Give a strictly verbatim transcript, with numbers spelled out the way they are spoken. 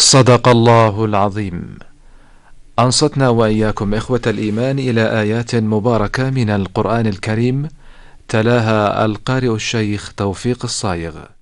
صدق الله العظيم. أنصتنا وإياكم إخوة الإيمان إلى آيات مباركة من القرآن الكريم، تلاها القارئ الشيخ توفيق الصايغ.